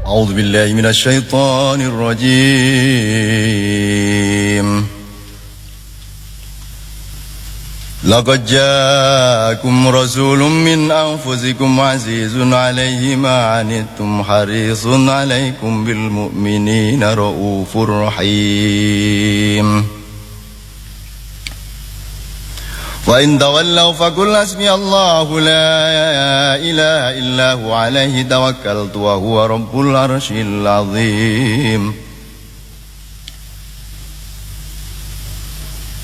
أعوذ بالله من الشيطان الرجيم. لقد جاءكم رسول من أنفسكم عزيز عليه ما عنتم حريص عليكم بالمؤمنين رؤوف رحيم. وإن تولوا فقل حسبي الله لا إله إلا هو عليه توكلت وهو رب العرش العظيم.